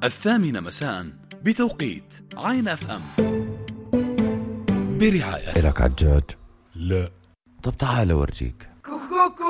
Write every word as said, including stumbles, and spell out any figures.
الثامنة مساء بتوقيت عين اف ام برعاية. إلك عجاج؟ لا. طب تعال ورجيك.